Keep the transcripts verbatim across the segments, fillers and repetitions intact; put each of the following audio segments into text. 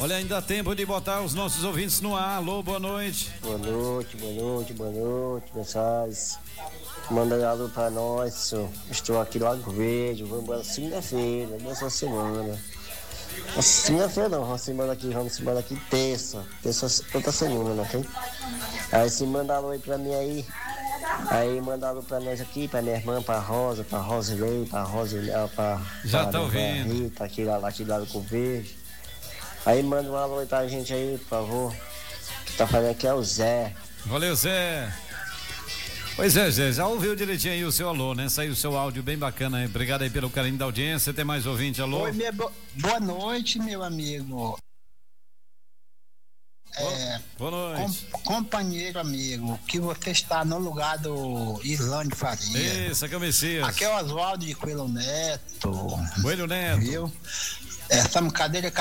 Olha, ainda dá tempo de botar os nossos ouvintes no ar. Alô, boa noite. Boa noite, boa noite, boa noite, mensagem. Manda aí alô pra nós, senhor. Estou aqui lá no Verde, vamos embora segunda-feira, nessa semana. Segunda-feira não, vamos semana aqui, vamos semana aqui terça, terça, outra semana, né, ok? Aí se manda alô aí pra mim aí. Aí manda alô pra nós aqui, pra minha irmã, pra Rosa, pra Rosilei, pra Rosilei, pra... Já pra tá ouvindo. Rita, aqui lá, aqui lá do Coverde. Aí manda um alô aí pra gente aí, por favor. Que tá falando aqui é o Zé. Valeu, Zé. Pois é, Zé, já ouviu direitinho aí o seu alô, né? Saiu o seu áudio bem bacana aí. Obrigado aí pelo carinho da audiência. Tem mais ouvinte, alô? Oi, minha bo... boa noite, meu amigo. É, boa noite. Com, companheiro amigo, que você está no lugar do Islândio Faria. Isso, aqui é o Messias. Aqui é o Oswaldo de Coelho Neto. Coelho Neto. Viu? Essa cadeira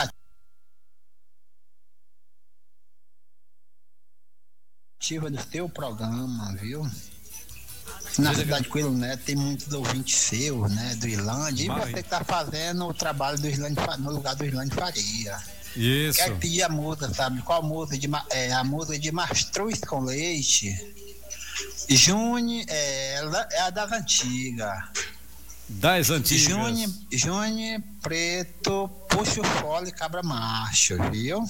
cativa do seu programa, viu? Na cidade de Coelho Neto tem muitos ouvintes seus, né? Do Islândia. E você que está fazendo o trabalho do Islândio, no lugar do Islândio Faria. Isso. Quer pedir a música, sabe? Qual música? De, é, a música de Mastruz com Leite. Juni, é, ela é a das antigas. Das antigas. Juni, Juni Preto, Puxa o Fole, Cabra Macho, viu?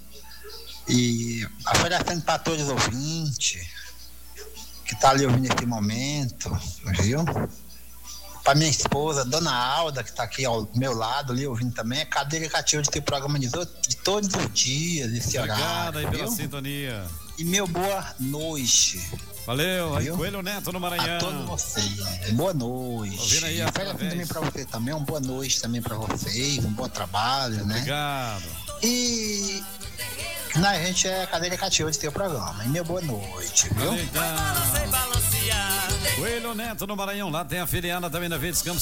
E oferecendo para todos os ouvintes que tá ali ouvindo nesse momento, viu? Pra minha esposa, Dona Alda, que tá aqui ao meu lado ali ouvindo também, é cadeira cativa de ter programa de, de todos os dias, esse Obrigado horário. aí pela viu? sintonia. E meu boa noite. Valeu, aí viu? Coelho Neto no Maranhão. A todos vocês. Boa noite. Ouvindo aí a também pra você também, uma boa noite também pra vocês, um bom trabalho, né? Obrigado. E na gente é cadeira cativa de ter o programa. E meu boa noite, viu? Então, Coelho Neto no Maranhão, lá tem a filiada também da Verdes Campos.